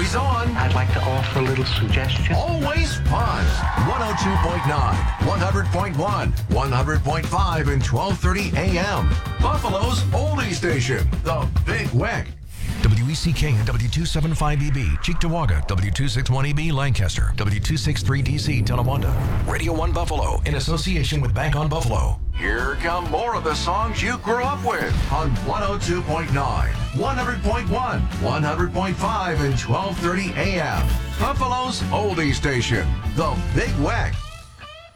always on. I'd like to offer a little suggestion. Always fun. 102.9, 100.1, 100.5, and 12:30 a.m. Buffalo's oldie station, The Big Wick. WECK and W275EB, Cheektowaga, W261EB, Lancaster, W263DC, Tonawanda. Radio 1 Buffalo, in association with Bank on Buffalo. Here come more of the songs you grew up with on 102.9, 100.1, 100.5, and 12:30 a.m. Buffalo's oldie station, The Big Wick.